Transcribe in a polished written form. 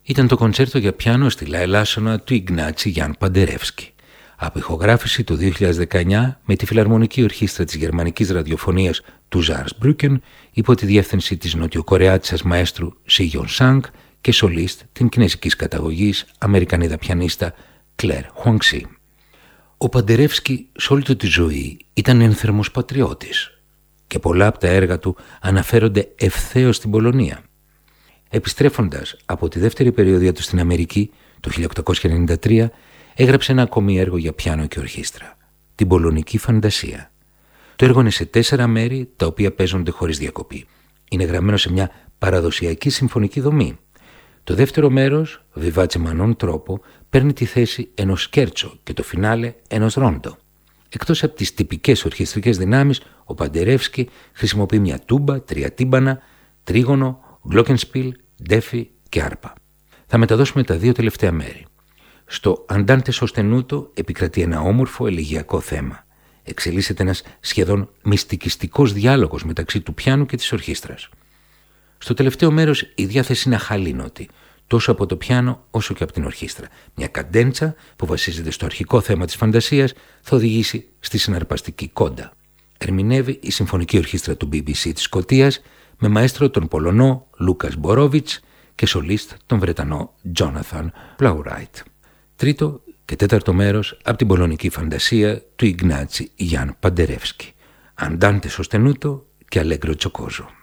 ήταν το κοντσέρτο για πιάνο στη Λαελάσσονα του Ιγνάτσι Γιάν Παντερεύσκη. Από ηχογράφηση το 2019 με τη Φιλαρμονική Ορχήστρα της Γερμανικής Ραδιοφωνίας του Ζάρσμπρουκεν υπό τη διεύθυνση της νοτιοκορεάτσας μαέστρου Σι Γιον Σανγκ και σολίστ την κινέζικης καταγωγής Αμερικανίδα πιανίστα Κλέρ Χουανξί. Ο Παντερεύσκη σε όλη του τη ζωή ήταν ένθερμος πατριώτης και πολλά από τα έργα του αναφέρονται ευθέως στην Πολωνία. Επιστρέφοντας από τη δεύτερη περιοδία του στην Αμερική το 1893, έγραψε ένα ακόμη έργο για πιάνο και ορχήστρα, την Πολωνική Φαντασία. Το έργο είναι σε 4 μέρη, τα οποία παίζονται χωρίς διακοπή. Είναι γραμμένο σε μια παραδοσιακή συμφωνική δομή. Το δεύτερο μέρος, βιβάτσε μανών τρόπο, παίρνει τη θέση ενός σκέρτσο και το φινάλε ενός ρόντο. Εκτός από τις τυπικές ορχιστρικές δυνάμεις, ο Παντερεύσκη χρησιμοποιεί μια τούμπα, 3 τύμπανα, τρίγωνο, γκλόκενσπιλ, ντέφι και άρπα. Θα μεταδώσουμε τα 2 τελευταία μέρη. Στο Αντάντε Σωστενούτο επικρατεί ένα όμορφο ελεγειακό θέμα. Εξελίσσεται ένας σχεδόν μυστικιστικός διάλογος μεταξύ του πιάνου και της ορχήστρας. Στο τελευταίο μέρος η διάθεση είναι αχαλήνωτη, τόσο από το πιάνο όσο και από την ορχήστρα. Μια καντέντσα που βασίζεται στο αρχικό θέμα της φαντασίας θα οδηγήσει στη συναρπαστική κόντα. Ερμηνεύει η Συμφωνική Ορχήστρα του BBC της Σκωτίας με μαέστρο τον Πολωνό Λούκας Μπορόβιτς και σολίστ τον Βρετανό Τζόναθαν Πλαουράιτ. Τρίτο και τέταρτο μέρος από την Πολωνική Φαντασία του Ιγνάτσι Γιάν Παντερεύσκη. Αντάντε Σωστενούτο και Αλέγκρο Τσοκόζο.